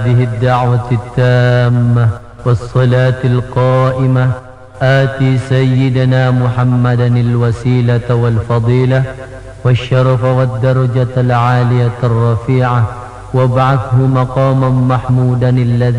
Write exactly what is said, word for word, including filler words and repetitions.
هذه الدعوة التامة والصلاة القائمة آتي سيدنا محمدا الوسيلة والفضيلة والشرف والدرجة العالية الرفيعة وابعثه مقاما محمودا الذي